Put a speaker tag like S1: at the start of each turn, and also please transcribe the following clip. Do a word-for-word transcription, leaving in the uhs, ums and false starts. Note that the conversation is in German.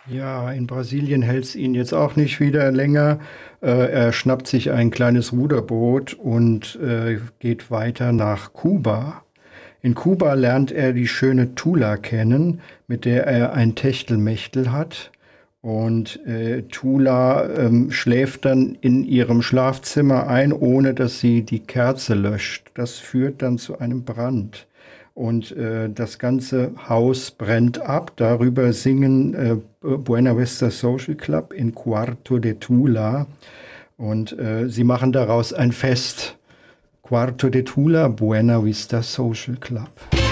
S1: Ja, in Brasilien hält es ihn jetzt auch nicht wieder länger. Äh, er schnappt sich ein kleines Ruderboot und äh, geht weiter nach Kuba. In Kuba lernt er die schöne Tula kennen, mit der er ein Techtelmechtel hat. Und äh, Tula ähm, schläft dann in ihrem Schlafzimmer ein, ohne dass sie die Kerze löscht. Das führt dann zu einem Brand. Und äh, das ganze Haus brennt ab. Darüber singen äh, Buena Vista Social Club in Quarto de Tula. Und äh, sie machen daraus ein Fest. Quarto de Tula, Buena Vista Social Club.